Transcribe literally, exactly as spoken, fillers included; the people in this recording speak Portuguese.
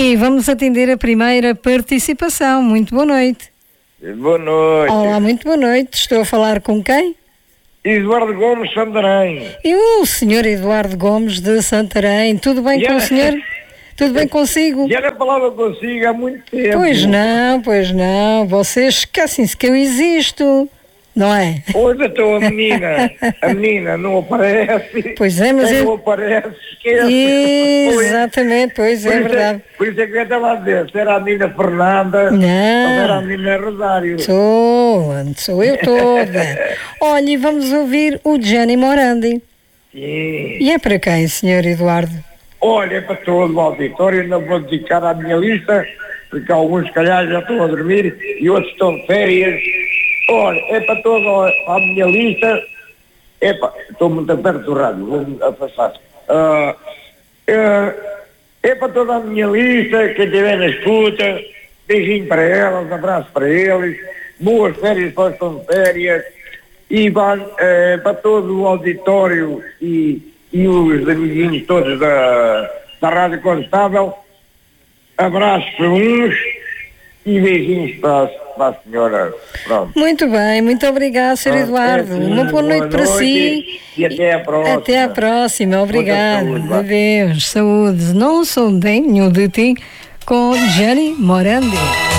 E vamos atender a primeira participação. Muito boa noite. Boa noite. Olá, muito boa noite. Estou a falar com quem? Eduardo Gomes Santarém. E o senhor Eduardo Gomes de Santarém. Tudo bem Já- com o senhor? Tudo bem consigo? Já não falava consigo há muito tempo. Pois não, pois não. Vocês esquecem-se que eu existo, não é? Hoje estou a menina, a menina não aparece. Pois é, mas Quem eu- não aparece, esquece. Exatamente, pois Por é isso verdade. Por isso é que eu estava a dizer, se era a menina Fernanda, Não. ou era a menina Rosário. Sou, sou eu toda. Olha, e vamos ouvir o Gianni Morandi. Sim. E é para quem, senhor Eduardo? Olha, é para todo o auditório, não vou dedicar à minha lista, porque alguns, se calhar, já estão a dormir e outros estão de férias. Olha, é para toda a minha lista. É para, estou muito perto do rádio, vou-me afastar. Ah, é, é para toda a minha lista, quem estiver na escuta, beijinho para elas, abraço para eles, boas férias para os que estão de férias, e vai, é, para todo o auditório e e os amiguinhos todos da, da Rádio Constável, abraços para uns e beijinhos para, a- para a senhora. Pronto. Muito bem, muito obrigado, senhor Ah, Eduardo. é sim, Uma boa noite boa para noite si. e até à próxima. Até à próxima, obrigado. saúde, vá. Adeus, saúde. Não sou denho de ti, com Gianni Morandi.